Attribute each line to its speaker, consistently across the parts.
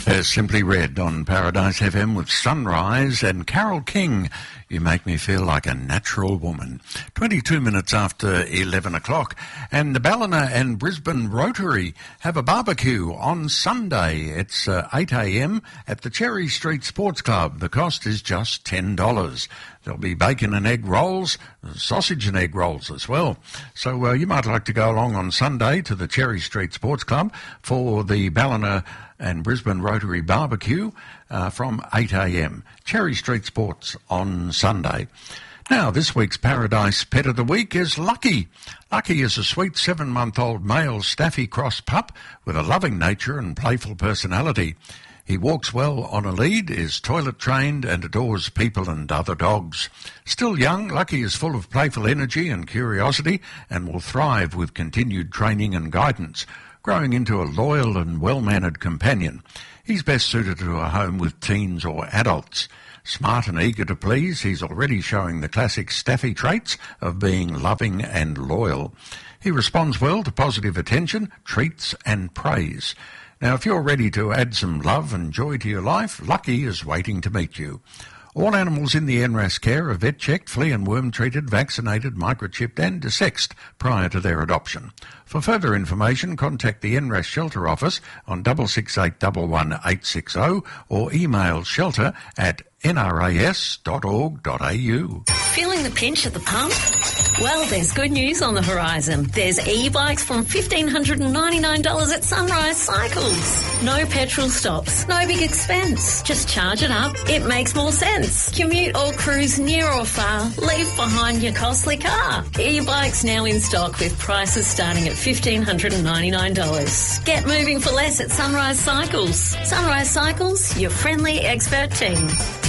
Speaker 1: There's Simply Red on Paradise FM with Sunrise and Carole King. You make me feel like a natural woman. 22 minutes after 11 o'clock. And the Ballina and Brisbane Rotary have a barbecue on Sunday. It's 8 a.m. at the Cherry Street Sports Club. The cost is just $10. There'll be bacon and egg rolls, sausage and egg rolls as well. So you might like to go along on Sunday to the Cherry Street Sports Club for the Ballina and Brisbane Rotary barbecue from 8 a.m. Cherry Street Sports on Sunday. Now, this week's Paradise Pet of the Week is Lucky. Lucky is a sweet 7-month-old male Staffy Cross pup with a loving nature and playful personality. He walks well on a lead, is toilet-trained and adores people and other dogs. Still young, Lucky is full of playful energy and curiosity and will thrive with continued training and guidance, growing into a loyal and well-mannered companion. He's best suited to a home with teens or adults. Smart and eager to please, he's already showing the classic Staffy traits of being loving and loyal. He responds well to positive attention, treats and praise. Now, if you're ready to add some love and joy to your life, Lucky is waiting to meet you. All animals in the NRAS care are vet-checked, flea and worm-treated, vaccinated, microchipped and desexed prior to their adoption. For further information, contact the NRAS Shelter Office on 668 11860 or email shelter@nras.org.au.
Speaker 2: Feeling the pinch at the pump? Well, there's good news on the horizon. There's e-bikes from $1,599 at Sunrise Cycles. No petrol stops, no big expense. Just charge it up. It makes more sense. Commute or cruise near or far. Leave behind your costly car. E-bikes now in stock with prices starting at $1,599. Get moving for less at Sunrise Cycles. Sunrise Cycles, your friendly expert team.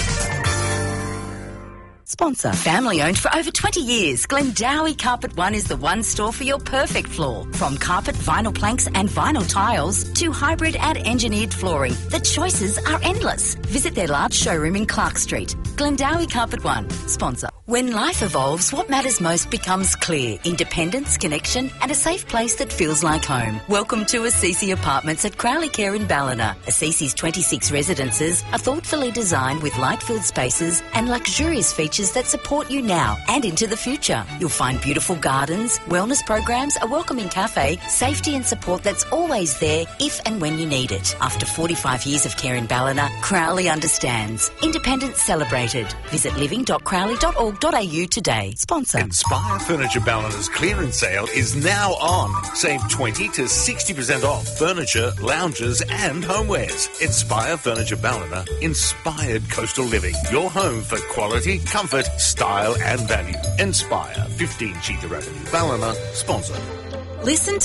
Speaker 3: Sponsor. Family owned for over 20 years, Glendowie Carpet One is the one store for your perfect floor. From carpet, vinyl planks and vinyl tiles to hybrid and engineered flooring, the choices are endless. Visit their large showroom in Clark Street. Glendowie Carpet One. Sponsor. When life evolves, what matters most becomes clear. Independence, connection and a safe place that feels like home. Welcome to Assisi Apartments at Crowley Care in Ballina. Assisi's 26 residences are thoughtfully designed with light-filled spaces and luxurious features that support you now and into the future. You'll find beautiful gardens, wellness programs, a welcoming cafe, safety and support that's always there if and when you need it. After 45 years of care in Ballina, Crowley understands. Independence celebrated. Visit living.crowley.org.au today. Sponsor.
Speaker 4: Inspire Furniture Ballina's clearance sale is now on. Save 20 to 60% off furniture, lounges and homewares. Inspire Furniture Ballina, inspired coastal living. Your home for quality, comfort, style and value. Inspire, 15 Cheetah Avenue, Ballina. Sponsor.
Speaker 3: Listen